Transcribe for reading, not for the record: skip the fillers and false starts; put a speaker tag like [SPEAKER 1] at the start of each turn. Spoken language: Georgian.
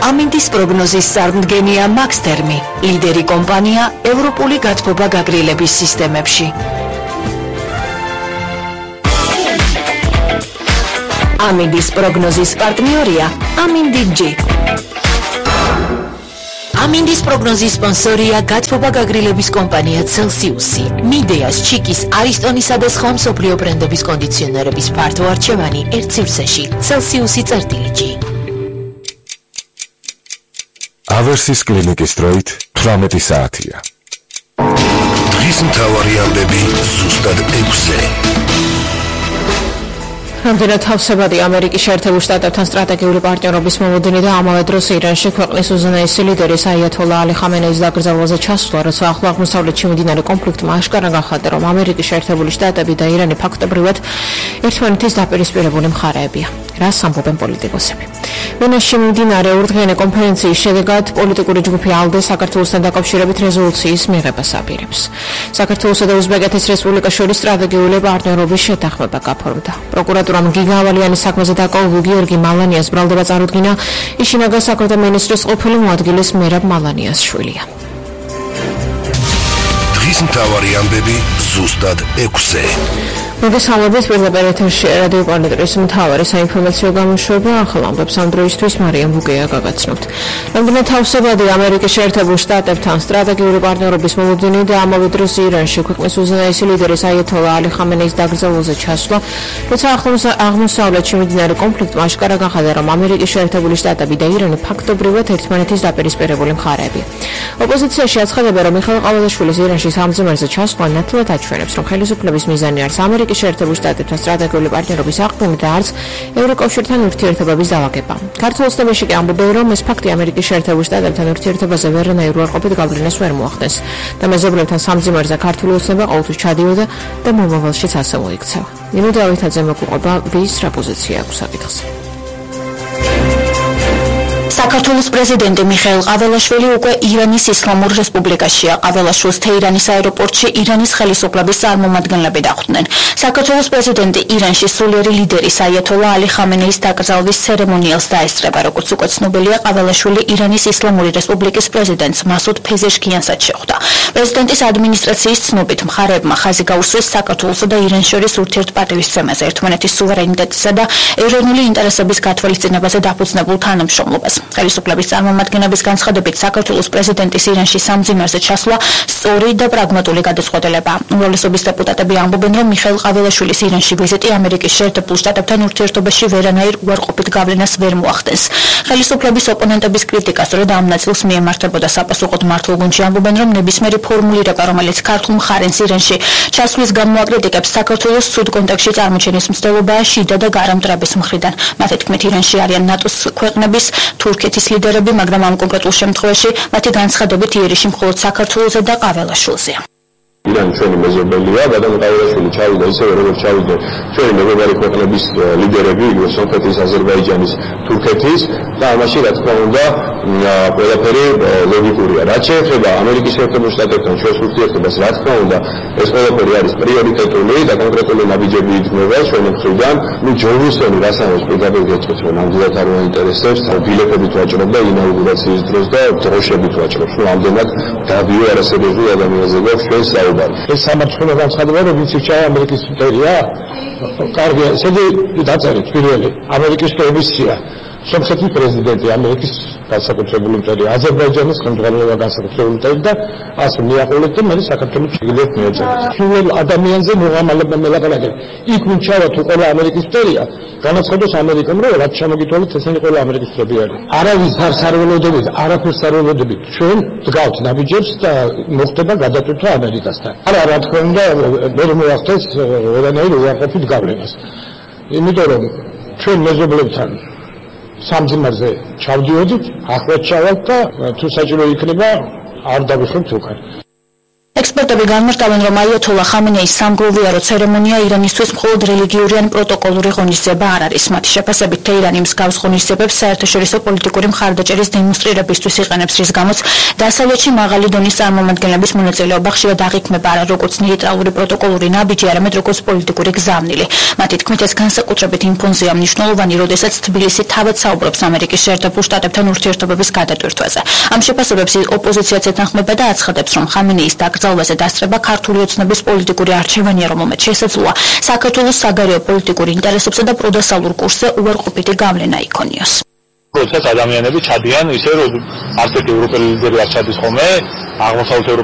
[SPEAKER 1] ამინდის პროგნოზის წარმდგენია მაქსთერმი, ლიდერი კომპანია ევროპული გათბობა გაგრილების სისტემებში. ამინდის პროგნოზის პარტნიორია ამინდი G. ამინდის პროგნოზის სპონსორია გათბობა გაგრილების კომპანია Celsius-ი. მიდეას, ჩიკის, არისტონისა და სხვა მსოფლიო ბრენდების კონდიციონერების ფართო არჩევანი ერთ სივრცეში. Celsius-G.
[SPEAKER 2] ავერსის კლინიკის დროით 18 საათია.
[SPEAKER 3] დღის მთავარი ამბები ზუსტად 6-ზე.
[SPEAKER 4] რამდენად თავსებადი ამერიკის შეერთებულ შტატებთან სტრატეგიული პარტნიორობის მოლოდინი და ამავე დროს ირანში ქვეყნის უზენაესი ლიდერი აიათოლა ალი ხამენეის დაკრძალვაზე ჩასვლა, როცა ახლო აღმოსავლეთში მიმდინარე კონფლიქტმა აშკარა გახადა, რომ ამერიკის შეერთებული შტატები და ირანი ფაქტობრივად ერთმანეთის დაპირისპირებული მხარეებია. რას ამბობენ პოლიტიკოსები? ვენაში მიმდინარე ურთიერთობათა კონფერენციის შედეგად პოლიტიკური ჯგუფი ALDE საქართველოსთან დაკავშირებით რეზოლუციის მიღებას აპირებს. საქართველოსა და უზბეკეთის რესპუბლიკას შორის სტრატეგიული პარტნიორობის შეთანხმება გაფორმდა. პროკურატურამ გიგა ავალიანის საქმეზე დაკავებულ გიორგი მალანიას ბრალდება წარუდგინა. ის შინაგან საქმეთა მინისტრის ყოფილი მოადგილის მერაბ მალანიას შვილია.
[SPEAKER 3] დღის მთავარი ამბები ზუსტად 6-ზე.
[SPEAKER 4] მოგესალმებით, პირდაპირ ეთერში რადიო პარლამენტის მთავარი საინფორმაციო გამოშვება. ახალ ამბებს ამ დროისთვის მარიამ ბუგეა გაგაცნობთ. რამდენად თავსებადი ამერიკის შეერთებულ შტატებთან სტრატეგიული პარტნიორობის მოლოდინი და ამავე დროს ირანში ქვეყნის უზენაესი ლიდერის აიათოლა ალი ხამენეის დაკრძალვაზე ჩასვლა, როცა აღმოსავლეთში მიმდინარე კონფლიქტმა აშკარა გახადა, რომ ამერიკის შეერთებული შტატები და ირანი ფაქტობრივად ერთმანეთის დაპირისპირებული მხარეებია. ოპოზიციაში აცხადებენ, რომ მიხეილ ყაველაშვილის ირანში სამძიმარზე ჩასვლა ნათლად აჩვენებს, რომ ხელისუფლების მიზანი არის ამერიკის შეერთებულ შტატებთან სტრატეგიული პარტნიორობის აღკვენა და არც ევროკავშირთან ურთიერთობების დავაგება. ქართულ ოცნებაში კი ამბობენ, რომ ეს ფაქტი ამერიკის შეერთებულ შტატებთან ურთიერთობაზე ვერანაირ უარყოფით გავლენას ვერ მოახდენს და მეზობლებთან სამძიმარზე ქართული ოცნება ყოველთვის ჩადიოდა და მომავალშიც ასე მოიქცევა. ნინო დავითაძე მოგუყვება ვის რა პოზიცია აქვს საკითხზე.
[SPEAKER 5] საქართველოს პრეზიდენტი მიხეილ ყაველაშვილი უკვე ირანის ისლამურ რესპუბლიკაშია. ყაველაშვილს თეირანის აეროპორტში ირანის ხელისუფლების წარმომადგენლები დახვდნენ. საქართველოს პრეზიდენტი ირანში სულიერი ლიდერის აიათოლა ალი ხამენეის დაკრძალვის ცერემონიალს დაესწრება. როგორც უკვე ცნობილია, ყაველაშვილი ირანის ისლამური რესპუბლიკის პრეზიდენტს მასუდ ფეზეშქიანსაც შეხვდა. პრეზიდენტის ადმინისტრაციის ცნობით, მხარეებმა ხაზი გაუსვეს საქართველოსა და ირანს შორის ურთიერთპატივისცემაზე, ერთმანეთის სუვერენიტეტისა და ეროვნული ინტერესების გათვალისწინებაზე დაფუძნებულ თანამშრომლობას. ხელისუფლების წარმომადგენლების განცხადებით, საქართველოს პრეზიდენტის ირანში სამძიმარზე ჩასვლა სწორი და პრაგმატული გადაწყვეტილებაა. უმრავლესობის დეპუტატები ამბობენ, რომ მიხეილ ყაველაშვილის ირანში ვიზიტი ამერიკის შეერთებულ შტატებთან ურთიერთობაში ვერანაირ უარყოფით გავლენას ვერ მოახდენს. ხელისუფლების ოპონენტების კრიტიკას სწორედ ამ ნაწილს მიემართებოდა საპასუხოდ მართულ გუნდში ამბობენ, რომ ნებისმიერი ფორმულირება, რომელიც ქართულ მხარეს ირანში ჩასვლის გამო აკრიტიკებს, საქართველოს ცუდ კონტექსტში წარმოჩენის მცდელობაა შიდა და გარამტრების მხრიდან. მათი თქმით, ირანში არიან ნატოს ქვეყნების თურქეთის ლიდერები, მაგრამ ამ კონკრეტულ შემთხვევაში მათი განცხადებით იერიში მხოლოდ საქართველოზე და ყაველაშვილზეა.
[SPEAKER 6] ირანი ჩვენი მეზობელია, ბატონ ყაველაშვილი ჩავიდა ისევე როგორც ჩავიდნენ ჩვენი მეგობარი ქვეყნების ლიდერები, სომხეთის, აზერბაიჯანის, თურქეთის და ამაში რა თქმა უნდა ყველაფერი ლოგიკურია. რაც შეეხება ამერიკის შეერთებულ შტატებთან ჩვენს ურთიერთობას, რა თქმა უნდა ეს ყველაფერი არის პრიორიტეტული და კონკრეტული ნაბიჯები იქმნება ჩვენი მხრიდან. ჯორუსონი რასამოს პირდაპირ გეტყვით, რომ ნამდვილად არ მოინტერესებს, ბილეთებით ვაჭრობ და ინაუგურაციის დროს და დროშებით ვაჭრობ. ამდენად დავიო არასერიოზულ ადამიანზე გვაქვს ჩვენს ეს სამართლობა განცხადება, რომ ვიცი ჩავა ამერიკის იმპერია. კარგია, ესე დაწერეთ პირველი ამერიკის პროვინცია. სომხეთის პრეზიდენტი ამერიკის განსაკუთრებული იმპერია, აზერბაიჯანის ხელმძღვანელობა განსაკუთრებული იმპერია და ასე მიაყოლეთ და მე საქართველოს შეგიძლიათ მიეწერეთ. პირველ ადამიანზე მოღამალება მელაპარაკეთ. იქ ვინ ჩავა თუ ყველა ამერიკის იმპერია, განაცხადოს ამერიკამ, რომ რაც ჩამოგიტოვეთ ესენი ყველა ამერიკის მხრები არის. არავის არ ველოდებით, არაფერს არ ველოდებით. ჩვენ დგავთ ნაბიჯებს და მოხდება გადატვირთვა ამერიკასთან. რა თქმა უნდა, ვერ მოახდენს ვერანაირ უარყოფით გავლენას. იმიტომ რომ ჩვენ მეზობლებთან სამძიმარზე ჩავდიოდით, ახლაც ჩავალთ და თუ საჭირო იქნება არ დავიხმართ უკან.
[SPEAKER 5] ექსპერტები განმარტავენ, რომ აიათოლა ხამენეის სამგლოვიარო ცერემონია ირანისთვის მხოლოდ რელიგიური ან პროტოკოლური ღონისძიება არ არის. მათი შეფასებით თეირანი მსგავს ღონისძიებებს საერთაშორისო პოლიტიკური მხარდაჭერის დემონსტრირებისთვის იყენებს, რის გამოც დასავლეთში მაღალი დონის წარმომადგენლების მონაწილეობა ხშირად აღიქმება არა როგორც ნეიტრალური პროტოკოლური ნაბიჯი, არამედ როგორც პოლიტიკური გზავნილი. მათი თქმით, ეს განსაკუთრებით იმ ფონზეა მნიშვნელოვანი, როდესაც თბილისი თავად საუბრობს ამერიკის შეერთებულ შტატებთან ურთიერთობების გადატვირთვაზე. ამ შეფასებებს ოპოზიციაც ეთანხმება და აცხადებს, რომ ხამენეის დაკრძალვაზე დასწრება ქართული ოცნების პოლიტიკური არჩევანია, რომელმაც შესაძლოა საქართველოს საგარეო პოლიტიკური ინტერესებსა და პროდასალურ კურსზე უარყოფითი გავლენა იქონიოს.
[SPEAKER 6] როდესაც ადამიანები ჩადიან ისე, რომ არც ერთი ევროპელი ლიდერი არ ჩადის ხოლმე აღმოსავლეთ